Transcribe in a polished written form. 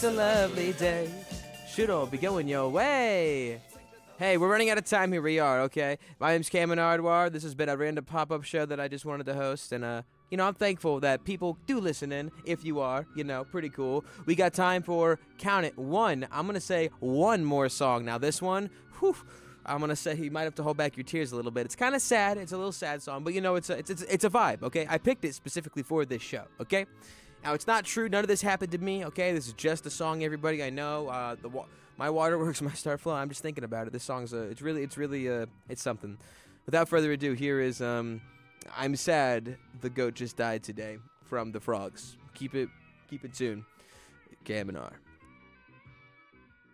It's a lovely day. Should all be going your way. Hey, we're running out of time here. We are, okay? My name's Cameron Ardwar. This has been a random pop-up show that I just wanted to host. And, I'm thankful that people do listen in. If you are, pretty cool. We got time for, count it, one. I'm going to say one more song. Now, this one, whew, I'm going to say you might have to hold back your tears a little bit. It's kind of sad. It's a little sad song. But, it's a vibe, okay? I picked it specifically for this show, okay? Now, it's not true. None of this happened to me, okay? This is just a song, everybody. I know. My waterworks might start flowing. I'm just thinking about it. This song's it's something. Without further ado, here is I'm sad the goat just died today from the Frogs. Keep it tuned. Cam and R.